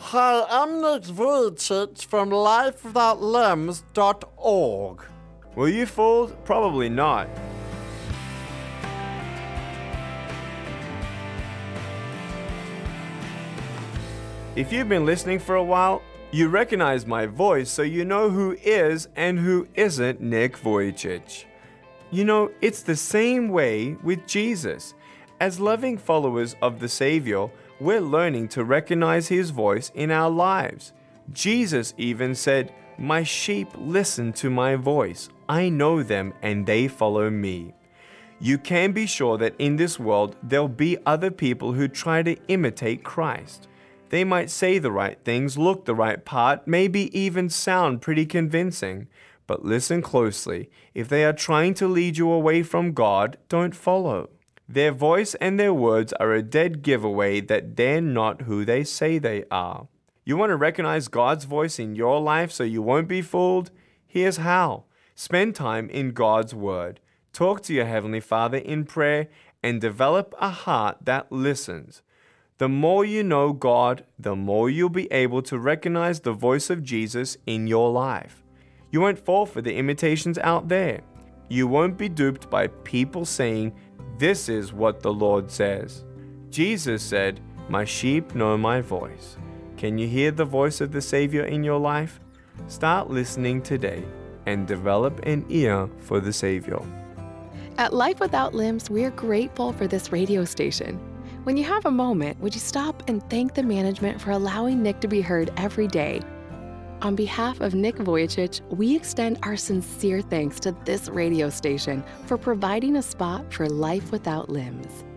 Hi, I'm Nick Vujicic from lifewithoutlimbs.org. Were you fooled? Probably not. If you've been listening for a while, you recognize my voice, so you know who is and who isn't Nick Vujicic. You know, it's the same way with Jesus. As loving followers of the Savior, we're learning to recognize His voice in our lives. Jesus even said, "My sheep listen to my voice. I know them and they follow me." You can be sure that in this world, there'll be other people who try to imitate Christ. They might say the right things, look the right part, maybe even sound pretty convincing. But listen closely. If they are trying to lead you away from God, don't follow. Their voice and their words are a dead giveaway that they're not who they say they are. You want to recognize God's voice in your life so you won't be fooled? Here's how. Spend time in God's Word. Talk to your Heavenly Father in prayer and develop a heart that listens. The more you know God, the more you'll be able to recognize the voice of Jesus in your life. You won't fall for the imitations out there. You won't be duped by people saying, "This is what the Lord says." Jesus said, "My sheep know my voice." Can you hear the voice of the Savior in your life? Start listening today and develop an ear for the Savior. At Life Without Limbs, we're grateful for this radio station. When you have a moment, would you stop and thank the management for allowing Nick to be heard every day? On behalf of Nick Vujicic, we extend our sincere thanks to this radio station for providing a spot for Life Without Limbs.